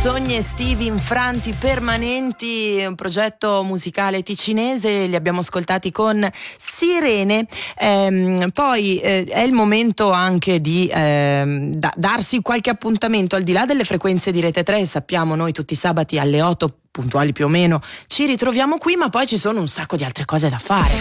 Sogni estivi infranti permanenti, un progetto musicale ticinese, li abbiamo ascoltati con Sirene. Poi è il momento anche di darsi qualche appuntamento al di là delle frequenze di Rete 3. Sappiamo, noi tutti i sabati alle 8 puntuali più o meno ci ritroviamo qui, ma poi ci sono un sacco di altre cose da fare.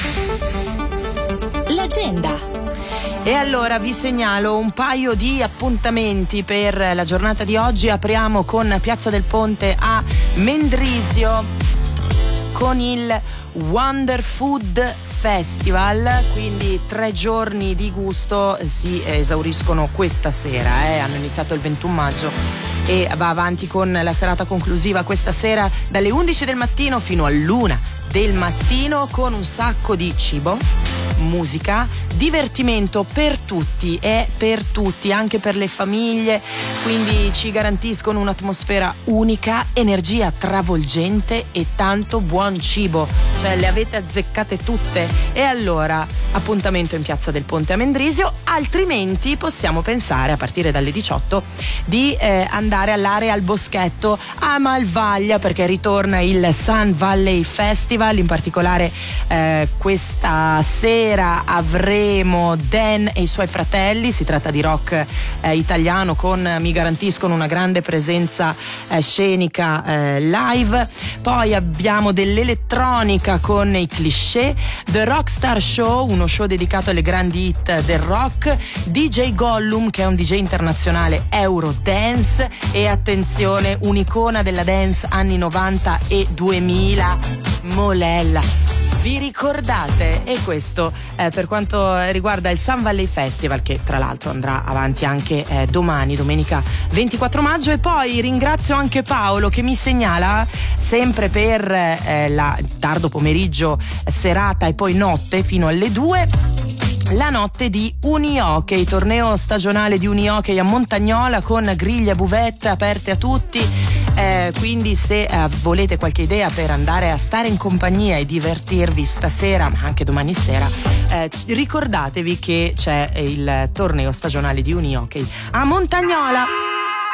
L'agenda. E allora vi segnalo un paio di appuntamenti per la giornata di oggi. Apriamo con Piazza del Ponte a Mendrisio con il Wonder Food Festival, quindi 3 giorni di gusto si esauriscono questa sera, hanno iniziato il 21 maggio e va avanti con la serata conclusiva questa sera dalle 11 del mattino fino all'1 del mattino, con un sacco di cibo, musica, divertimento per tutti e per tutti, anche per le famiglie, quindi ci garantiscono un'atmosfera unica, energia travolgente e tanto buon cibo, cioè le avete azzeccate tutte. E allora appuntamento in Piazza del Ponte a Mendrisio, altrimenti possiamo pensare a partire dalle 18 di andare all'area al Boschetto a Malvaglia, perché ritorna il Sun Valley Festival. In particolare questa sera avremo Dan e i suoi fratelli, si tratta di rock italiano con, mi garantiscono, una grande presenza scenica live. Poi abbiamo dell'elettronica con i Cliché, The Rockstar Show, uno show dedicato alle grandi hit del rock, DJ Gollum, che è un DJ internazionale Eurodance, e attenzione, un'icona della dance anni 90 e 2000, Molella. Vi ricordate? E questo per quanto riguarda il Sun Valley Festival, che tra l'altro andrà avanti anche domani, domenica 24 maggio. E poi ringrazio anche Paolo che mi segnala, sempre per la tardo pomeriggio, serata e poi notte fino alle 2, la notte di Unihockey, torneo stagionale di Unihockey a Montagnola con griglia buvette aperte a tutti. Quindi se volete qualche idea per andare a stare in compagnia e divertirvi stasera, ma anche domani sera, ricordatevi che c'è il torneo stagionale di Unihockey a Montagnola.